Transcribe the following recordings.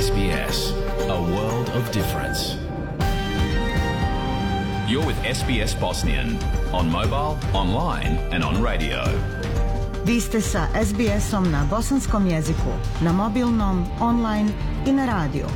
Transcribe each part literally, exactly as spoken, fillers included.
S B S, a world of difference. You're with S B S Bosnian on mobile, online and on radio. Vi ste sa S B S-om na bosanskom jeziku, na mobilnom, online i na radiju.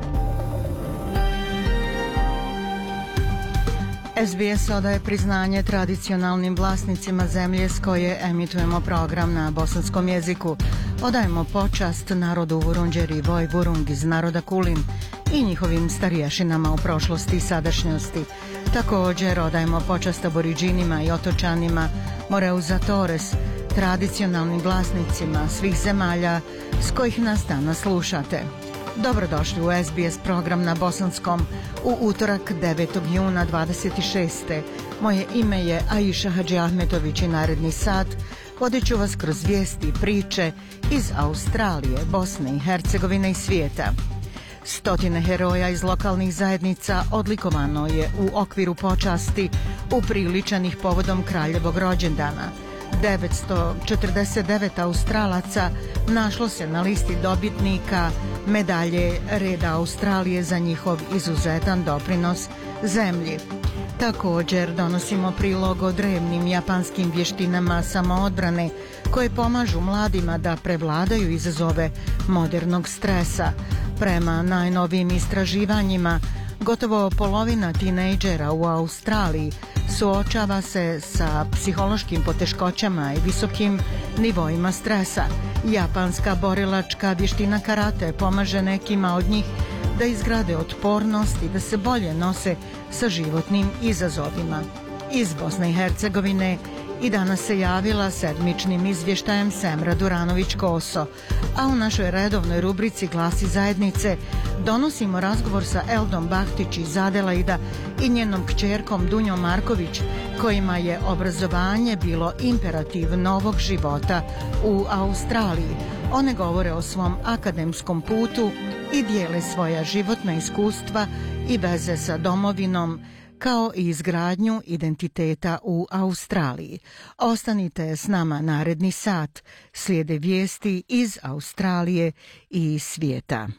S B S odaje priznanje tradicionalnim vlasnicima zemlje s koje emitujemo program na bosanskom jeziku. Odajemo počast narodu Vurundjeri Voj Vurung iz naroda Kulin i njihovim starješinama u prošlosti i sadašnjosti. Također odajemo počast aboriđinima i otočanima Moreuza Torres, tradicionalnim vlasnicima svih zemalja s kojih nas danas slušate. Dobrodošli u S B S program na bosanskom u utorak devetog juna dvadeset šeste. Moje ime je Aisha Hadži Ahmetović i naredni sat vodit ću vas kroz vijesti i priče iz Australije, Bosne i Hercegovine i svijeta. Stotine heroja iz lokalnih zajednica odlikovano je u okviru počasti upriličanih povodom kraljevog rođendana. devetsto četrdeset devet Australaca našlo se na listi dobitnika medalje Reda Australije za njihov izuzetan doprinos zemlji. Također donosimo prilog o drevnim japanskim vještinama samoodbrane koje pomažu mladima da prevladaju izazove modernog stresa. Prema najnovijim istraživanjima, gotovo polovina tinejdžera u Australiji suočava se sa psihološkim poteškoćama i visokim nivoima stresa. Japanska borilačka vještina karate pomaže nekima od njih da izgrade otpornost i da se bolje nose sa životnim izazovima. Iz Bosne i Hercegovine i danas se javila sedmičnim izvještajem Semra Duranović-Koso, a u našoj redovnoj rubrici Glasi zajednice donosimo razgovor sa Eldom Bahtić iz Adelaida i njenom kćerkom Dunjom Marković, kojima je obrazovanje bilo imperativ novog života u Australiji. One govore o svom akademskom putu i dijele svoja životna iskustva i veze sa domovinom, kao i izgradnju identiteta u Australiji. Ostanite s nama naredni sat. Slijede vijesti iz Australije i svijeta.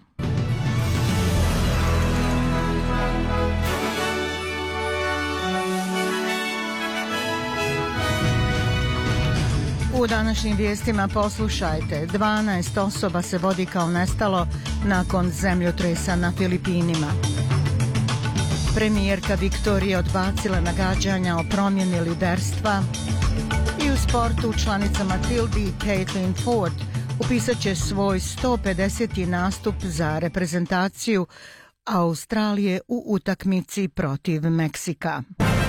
U današnjim vijestima poslušajte, dvanaest osoba se vodi kao nestalo nakon zemljotresa na Filipinima. Premijerka Viktorija odbacila nagađanja o promjeni liderstva i u sportu članica Matildi Caitlin Ford upisat će svoj sto pedeseti nastup za reprezentaciju Australije u utakmici protiv Meksika.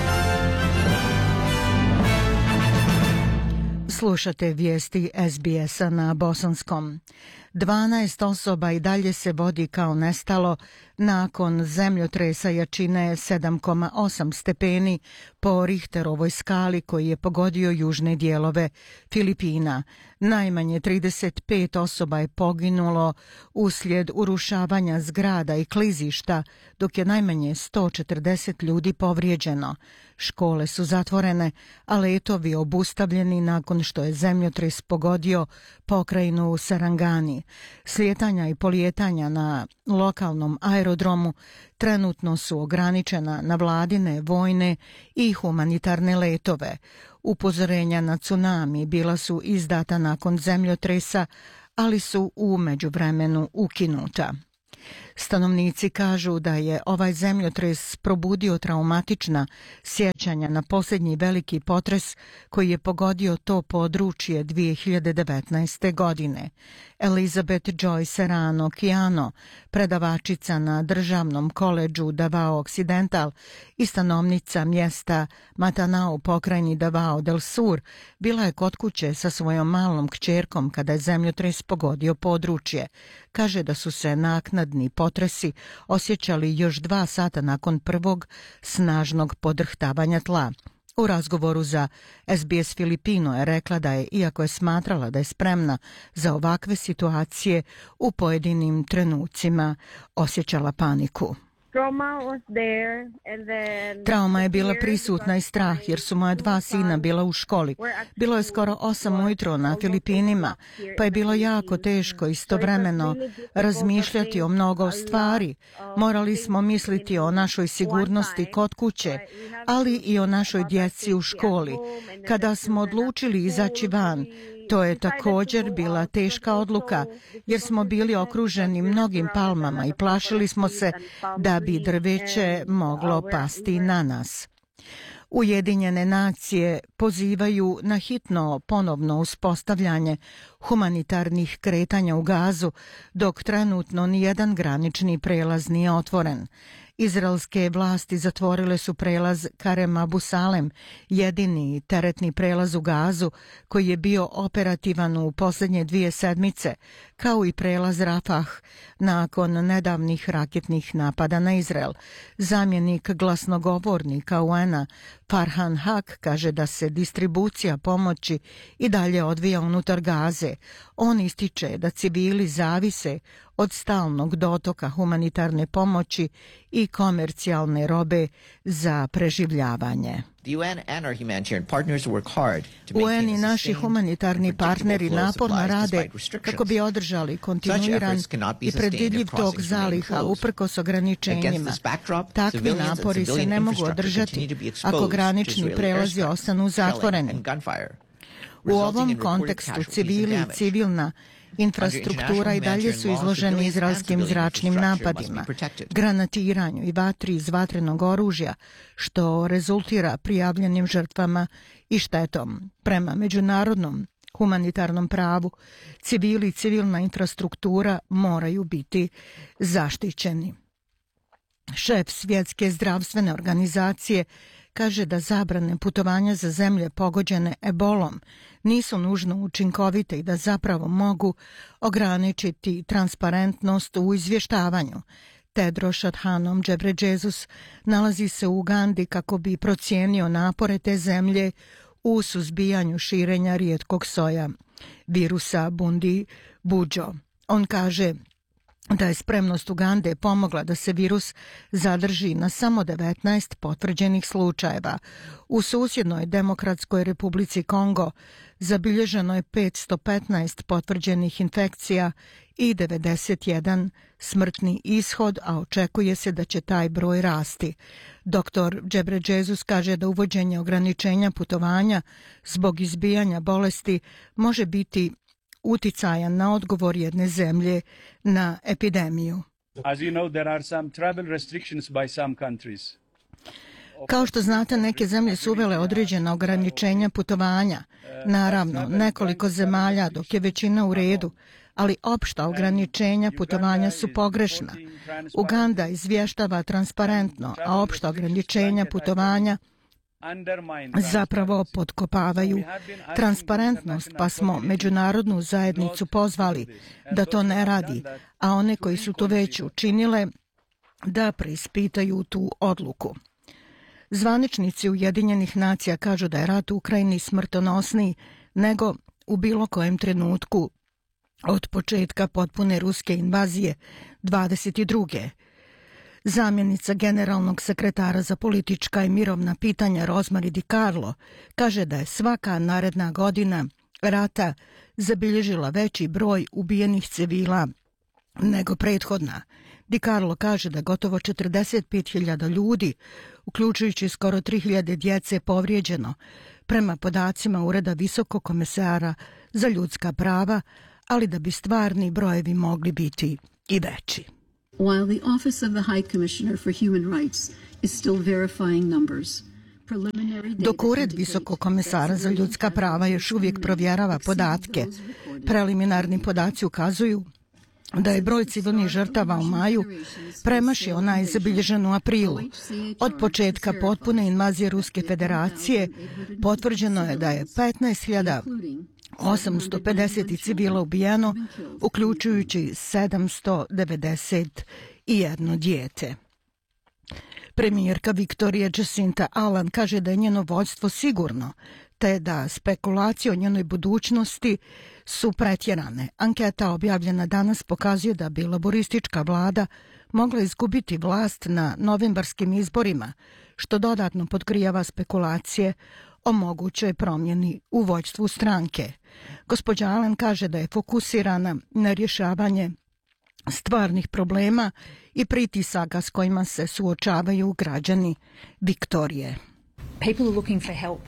Slušate vijesti S B S-a na bosanskom. dvanaest osoba i dalje se vodi kao nestalo nakon zemljotresa jačine sedam zarez osam stepeni po Richterovoj skali koji je pogodio južne dijelove Filipina. Najmanje trideset pet osoba je poginulo uslijed urušavanja zgrada i klizišta, dok je najmanje sto četrdeset ljudi povrijeđeno. Škole su zatvorene, a letovi obustavljeni nakon što je zemljotres pogodio pokrajinu Sarangani. Slijetanja i polijetanja na lokalnom aerodromu trenutno su ograničena na vladine, vojne i humanitarne letove. Upozorenja na tsunami bila su izdata nakon zemljotresa, ali su u međuvremenu ukinuta. Stanovnici kažu da je ovaj zemljotres probudio traumatična sjećanja na posljednji veliki potres koji je pogodio to područje dvije hiljade devetnaeste. godine. Elizabeth Joy Serrano Kiano, predavačica na državnom koledžu Davao Occidental i stanovnica mjesta Matanao u pokrajini Davao del Sur, bila je kod kuće sa svojom malom kćerkom kada je zemljotres pogodio područje. Kaže da su se naknadni potresi osjećali još dva sata nakon prvog snažnog podrhtavanja tla. U razgovoru za S B S Filipino je rekla da je, iako je smatrala da je spremna za ovakve situacije, u pojedinim trenucima osjećala paniku. Trauma je bila prisutna i strah jer su moja dva sina bila u školi. Bilo je skoro osam ujutro na Filipinima, pa je bilo jako teško istovremeno razmišljati o mnogo stvari. Morali smo misliti o našoj sigurnosti kod kuće, ali i o našoj djeci u školi. Kada smo odlučili izaći van, to je također bila teška odluka, jer smo bili okruženi mnogim palmama i plašili smo se da bi drveće moglo pasti na nas. Ujedinjene nacije pozivaju na hitno ponovno uspostavljanje humanitarnih kretanja u Gazu, dok trenutno nijedan granični prelaz nije otvoren. Izraelske vlasti zatvorile su prelaz Karem Abu Salem, jedini teretni prelaz u Gazu koji je bio operativan u posljednje dvije sedmice, kao i prelaz Rafah nakon nedavnih raketnih napada na Izrael. Zamjenik glasnogovornika U N-a Farhan Haq kaže da se distribucija pomoći i dalje odvija unutar Gaze. On ističe da civili zavise od stalnog dotoka humanitarne pomoći i komercijalne robe za preživljavanje. U N i naši humanitarni partneri naporno rade kako bi održali kontinuiran i predvidljiv tok zaliha uprkos ograničenjima. Takvi napori se ne mogu održati ako granični prelazi ostanu zatvoreni. U ovom kontekstu civili i civilna infrastruktura i dalje su izloženi izraelskim zračnim napadima, granatiranju i vatri iz vatrenog oružja, što rezultira prijavljenim žrtvama i štetom. Prema međunarodnom humanitarnom pravu, civili i civilna infrastruktura moraju biti zaštićeni. Šef Svjetske zdravstvene organizacije kaže da zabrane putovanja za zemlje pogođene ebolom nisu nužno učinkovite i da zapravo mogu ograničiti transparentnost u izvještavanju. Tedros Adhanom Ghebreyesus nalazi se u Ugandi kako bi procijenio napore te zemlje u suzbijanju širenja rijetkog soja virusa Bundi Bujo. On kaže da je spremnost Ugande pomogla da se virus zadrži na samo devetnaest potvrđenih slučajeva. U susjednoj Demokratskoj Republici Kongo zabilježeno je petsto petnaest potvrđenih infekcija i devedeset jedan smrtni ishod, a očekuje se da će taj broj rasti. Doktor Ghebreyesus kaže da uvođenje ograničenja putovanja zbog izbijanja bolesti može biti uticajan na odgovor jedne zemlje na epidemiju. As you know, there are some travel restrictions by some countries. Kao što znate, neke zemlje su uvele određena ograničenja putovanja. Naravno, nekoliko zemalja, dok je većina u redu, ali opšta ograničenja putovanja su pogrešna. Uganda izvještava transparentno, a opšta ograničenja putovanja zapravo potkopavaju transparentnost, pa smo međunarodnu zajednicu pozvali da to ne radi, a one koji su to već učinile da preispitaju tu odluku. Zvaničnici Ujedinjenih nacija kažu da je rat u Ukrajini smrtonosniji nego u bilo kojem trenutku od početka potpune ruske invazije dvadeset druge Zamjenica generalnog sekretara za politička i mirovna pitanja Rosemary DiCarlo kaže da je svaka naredna godina rata zabilježila veći broj ubijenih civila nego prethodna. DiCarlo kaže da gotovo četrdeset pet hiljada ljudi, uključujući skoro tri hiljade djece, povrijeđeno, prema podacima Ureda visokog komesara za ljudska prava, ali da bi stvarni brojevi mogli biti i veći. While the Office of the High Commissioner for Human Rights is still verifying numbers, dok Ured visokog komesara za ljudska prava još uvijek provjerava podatke, preliminarni podaci ukazuju da je broj civilnih žrtava u maju premašio onaj zabilježen u aprilu. Od početka potpune invazije Ruske federacije potvrđeno je da je petnaest hiljada osamsto pedeset civila ubijeno, uključujući sedamsto devedeset jedno dijete. Premijerka Viktorija Jacinta Allan kaže da je njeno vođstvo sigurno, te da spekulacije o njenoj budućnosti su pretjerane. Anketa objavljena danas pokazuje da bi laboristička vlada mogla izgubiti vlast na novembarskim izborima, što dodatno potkrijava spekulacije o mogućoj promjeni u vođstvu stranke. Gospođa Allen kaže da je fokusirana na rješavanje stvarnih problema i pritisaka s kojima se suočavaju građani Viktorije. People are looking for help.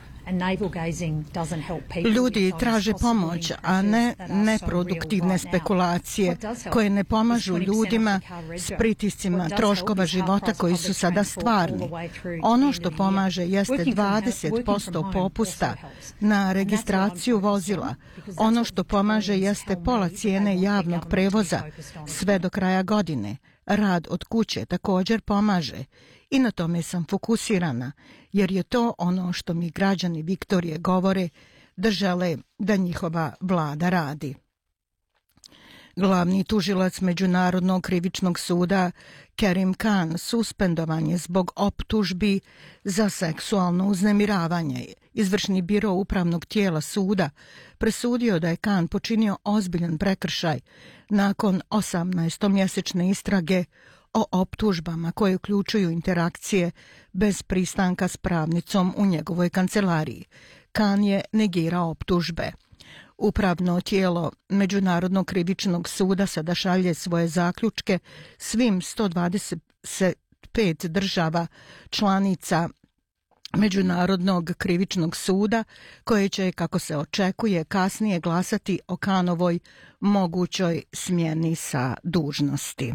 Ljudi traže pomoć, a ne neproduktivne spekulacije koje ne pomažu ljudima s pritiscima troškova života koji su sada stvarni. Ono što pomaže jeste dvadeset posto popusta na registraciju vozila. Ono što pomaže jeste pola cijene javnog prevoza sve do kraja godine. Rad od kuće također pomaže. I na tome sam fokusirana, jer je to ono što mi građani Viktorije govore da žele da njihova vlada radi. Glavni tužilac Međunarodnog krivičnog suda Kerim Khan suspendovan je zbog optužbi za seksualno uznemiravanje. Izvršni biro upravnog tijela suda presudio da je Khan počinio ozbiljan prekršaj nakon osamnaestomjesečne istrage o optužbama koje uključuju interakcije bez pristanka s pravnicom u njegovoj kancelariji. Khan je negirao optužbe. Upravno tijelo Međunarodnog krivičnog suda sada šalje svoje zaključke svim sto dvadeset pet država članica Međunarodnog krivičnog suda, koje će, kako se očekuje, kasnije glasati o Khanovoj mogućoj smjeni sa dužnosti.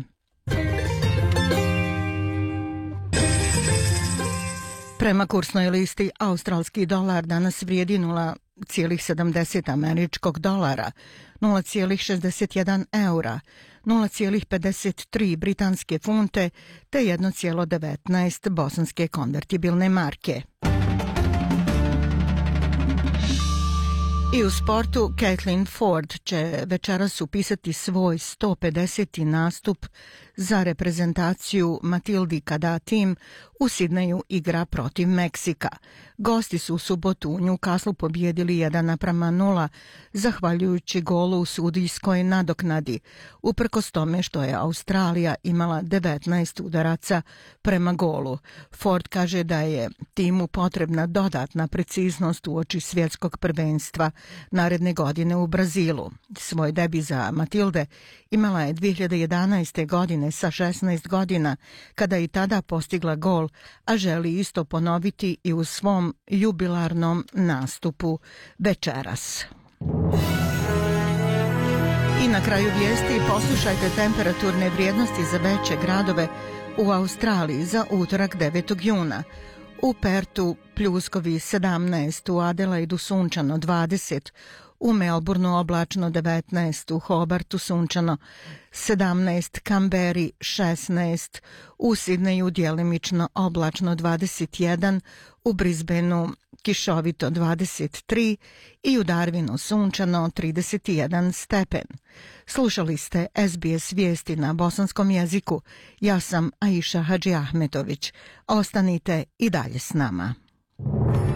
Prema kursnoj listi, australski dolar danas vrijedi nula zarez sedamdeset američkog dolara, nula zarez šezdeset jedan eura, nula zarez pedeset tri britanske funte te jedan zarez devetnaest bosanske konvertibilne marke. I u sportu, Caitlin Ford će večeras upisati svoj sto pedeseti nastup za reprezentaciju Matildi kada tim u Sidneju igra protiv Meksika. Gosti su u subotu u Newcastle pobjedili jedan naprama nula zahvaljujući golu u sudijskoj nadoknadi, uprkos tome što je Australija imala devetnaest udaraca prema golu. Ford kaže da je timu potrebna dodatna preciznost uoči svjetskog prvenstva naredne godine u Brazilu. Svoj debi za Matilde imala je dvije hiljade jedanaeste. godine sa šesnaest godina, kada je i tada postigla gol, a želi isto ponoviti i u svom jubilarnom nastupu večeras. I na kraju vijesti poslušajte temperaturne vrijednosti za veće gradove u Australiji za utorak devetog juna. U Pertu pljuskovi sedamnaest, u Adelaidu sunčano dvadeset, u Melbourneu oblačno devetnaest, u Hobartu sunčano sedamnaest, Kamberi šesnaest, u Sidneju djelimično oblačno dvadeset jedan, u Brisbaneu kišovito dvadeset tri i u Darwinu sunčano trideset jedan stepen. Slušali ste S B S vijesti na bosanskom jeziku. Ja sam Aisha Hadži Ahmetović. Ostanite i dalje s nama.